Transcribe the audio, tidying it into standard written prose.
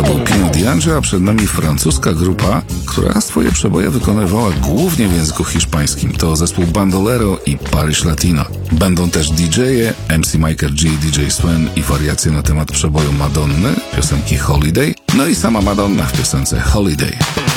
To był Pino D'Angio, a przed nami francuska grupa, która swoje przeboje wykonywała głównie w języku hiszpańskim. To zespół Bandolero i Paris Latino. Będą też DJ-e, MC Michael G, DJ Swen i wariacje na temat przeboju Madonny, piosenki Holiday, no i sama Madonna w piosence Holiday.